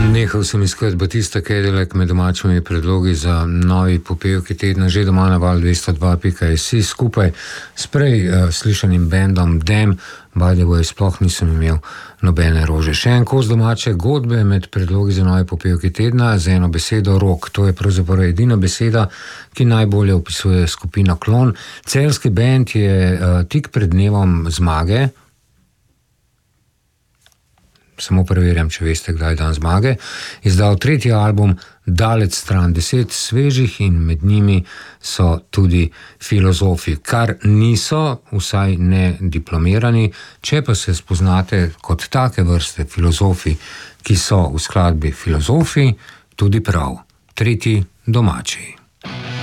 Nehal sem iskati Batista Cadillac med domačimi predlogi za novi popevki tedna, že doma na Val 202.si skupaj s prej slišanim bendom Dem. By the way, sploh nisem imel nobene rože. Še en kos domače godbe med predlogi za nove popevki tedna z eno besedo rock. To je pravzaprav edina beseda, ki najbolje opisuje skupino Klon. Celjski bend je tik pred dnevom zmage, samo preverjam, če veste, kdaj je dan zmage, izdal tretji album Dalec stran, 10 svežih in med njimi so tudi filozofi, kar niso, vsaj ne diplomirani, če pa se spoznate kot take vrste filozofi, ki so v skladbi filozofi, tudi prav, tretji domači.